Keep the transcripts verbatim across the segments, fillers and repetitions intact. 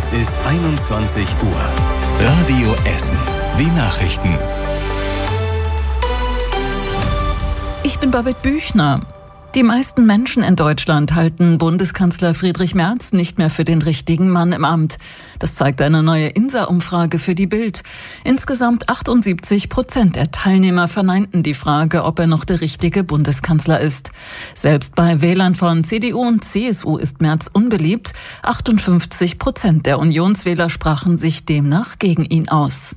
Es ist einundzwanzig Uhr. Radio Essen. Die Nachrichten. Ich bin Babette Büchner. Die meisten Menschen in Deutschland halten Bundeskanzler Friedrich Merz nicht mehr für den richtigen Mann im Amt. Das zeigt eine neue INSA-Umfrage für die Bild. Insgesamt achtundsiebzig Prozent der Teilnehmer verneinten die Frage, ob er noch der richtige Bundeskanzler ist. Selbst bei Wählern von C D U und C S U ist Merz unbeliebt. achtundfünfzig Prozent der Unionswähler sprachen sich demnach gegen ihn aus.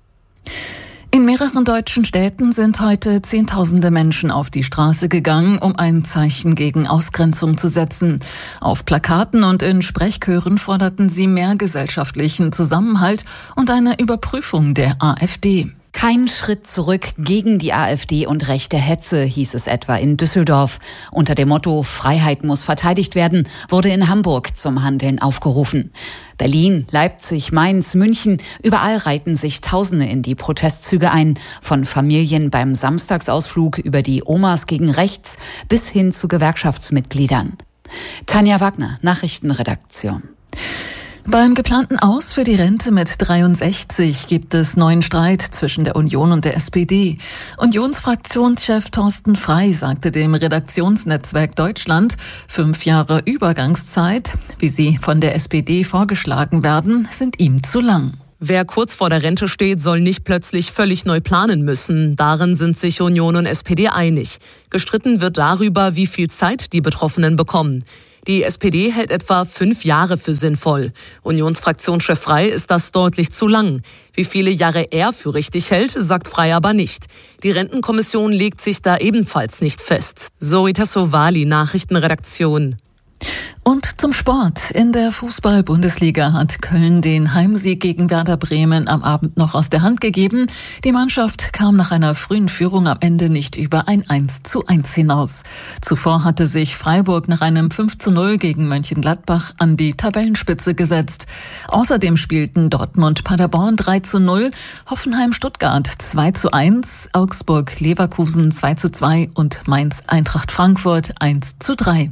In mehreren deutschen Städten sind heute Zehntausende Menschen auf die Straße gegangen, um ein Zeichen gegen Ausgrenzung zu setzen. Auf Plakaten und in Sprechchören forderten sie mehr gesellschaftlichen Zusammenhalt und eine Überprüfung der AfD. Kein Schritt zurück gegen die AfD und rechte Hetze, hieß es etwa in Düsseldorf. Unter dem Motto Freiheit muss verteidigt werden, wurde in Hamburg zum Handeln aufgerufen. Berlin, Leipzig, Mainz, München, überall reihten sich Tausende in die Protestzüge ein. Von Familien beim Samstagsausflug über die Omas gegen rechts bis hin zu Gewerkschaftsmitgliedern. Tanja Wagner, Nachrichtenredaktion. Beim geplanten Aus für die Rente mit dreiundsechzig gibt es neuen Streit zwischen der Union und der S P D. Unionsfraktionschef Thorsten Frey sagte dem Redaktionsnetzwerk Deutschland, fünf Jahre Übergangszeit, wie sie von der S P D vorgeschlagen werden, sind ihm zu lang. Wer kurz vor der Rente steht, soll nicht plötzlich völlig neu planen müssen. Darin sind sich Union und S P D einig. Gestritten wird darüber, wie viel Zeit die Betroffenen bekommen. Die S P D hält etwa fünf Jahre für sinnvoll. Unionsfraktionschef Frey ist das deutlich zu lang. Wie viele Jahre er für richtig hält, sagt Frey aber nicht. Die Rentenkommission legt sich da ebenfalls nicht fest. Zoe Tassovali, Nachrichtenredaktion. Und zum Sport. In der Fußball-Bundesliga hat Köln den Heimsieg gegen Werder Bremen am Abend noch aus der Hand gegeben. Die Mannschaft kam nach einer frühen Führung am Ende nicht über ein eins zu eins hinaus. Zuvor hatte sich Freiburg nach einem fünf zu null gegen Mönchengladbach an die Tabellenspitze gesetzt. Außerdem spielten Dortmund-Paderborn drei zu null, Hoffenheim-Stuttgart zwei zu eins, Augsburg-Leverkusen zwei zu zwei und Mainz-Eintracht Frankfurt eins zu drei.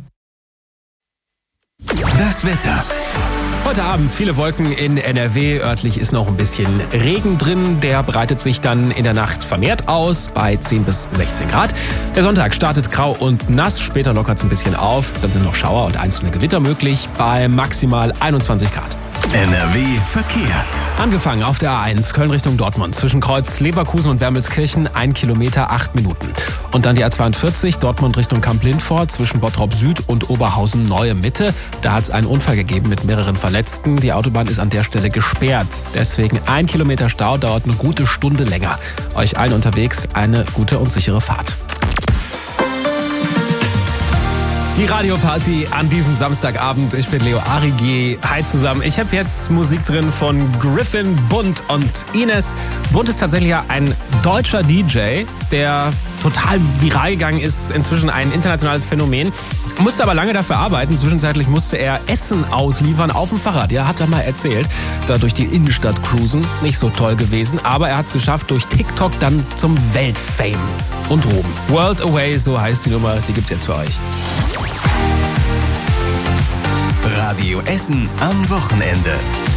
Das Wetter. Heute Abend viele Wolken in N R W. Örtlich ist noch ein bisschen Regen drin. Der breitet sich dann in der Nacht vermehrt aus bei zehn bis sechzehn Grad. Der Sonntag startet grau und nass. Später lockert es ein bisschen auf. Dann sind noch Schauer und einzelne Gewitter möglich bei maximal einundzwanzig Grad. N R W Verkehr. Angefangen auf der A eins Köln Richtung Dortmund. Zwischen Kreuz Leverkusen und Wermelskirchen ein Kilometer, acht Minuten. Und dann die A zweiundvierzig Dortmund Richtung Kamp-Lindfort zwischen Bottrop Süd und Oberhausen Neue Mitte. Da hat es einen Unfall gegeben mit mehreren Verletzten. Die Autobahn ist an der Stelle gesperrt. Deswegen ein Kilometer Stau, dauert eine gute Stunde länger. Euch allen unterwegs eine gute und sichere Fahrt. Die Radioparty an diesem Samstagabend. Ich bin Leo Arigier. Hi zusammen. Ich habe jetzt Musik drin von Griffin, Bund und Ines. Bund ist tatsächlich ja ein deutscher D J, der total viral gegangen ist. Inzwischen ein internationales Phänomen. Musste aber lange dafür arbeiten. Zwischenzeitlich musste er Essen ausliefern auf dem Fahrrad. Ja, hat er mal erzählt. Da durch die Innenstadt cruisen. Nicht so toll gewesen. Aber er hat es geschafft, durch TikTok dann zum Weltfame und Ruhm. World Away, so heißt die Nummer. Die gibt's jetzt für euch. Radio Essen am Wochenende.